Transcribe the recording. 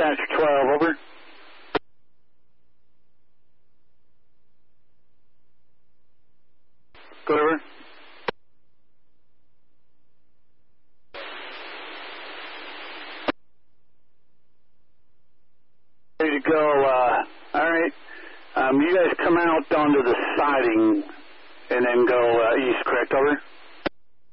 Dispatcher 12, over. Go over. Ready to go. All right. You guys come out onto the siding and then go east, correct? Over.